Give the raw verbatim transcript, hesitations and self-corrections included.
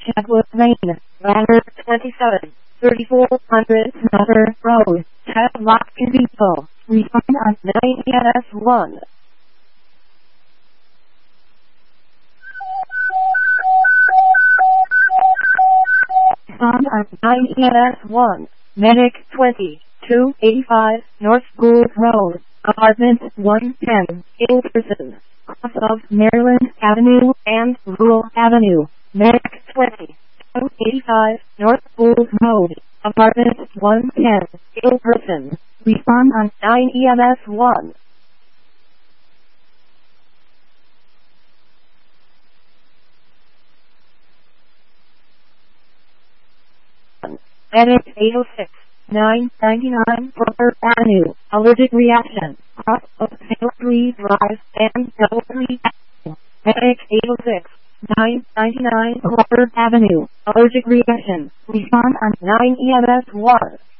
Chadwick Lane, Ladder twenty-seven, thirty-four hundred Nutter Road, Tadlock Depot. Refund on nine E N S one. Refund on nine E N S one. Medic twenty, two eighty-five North Gould Road, Apartment one ten, Ilkerson, cross of Maryland Avenue and Rule Avenue. Medic twenty, two eighty-five North Gould Road, Apartment one ten, Ilkerson. Refund on nine E M S one. Medic eight oh six, nine ninety-nine Booker Avenue, allergic reaction, cross of Taylor three Drive and Double three Avenue. Medic eight oh six, nine ninety-nine Booker Avenue, allergic reaction. Refund on nine E M S one.